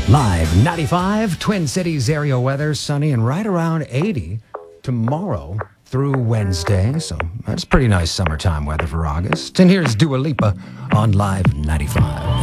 Live 95, Twin Cities area weather, sunny and right around 80 tomorrow through Wednesday. So that's pretty nice summertime weather for August. And here's Dua Lipa on Live 95.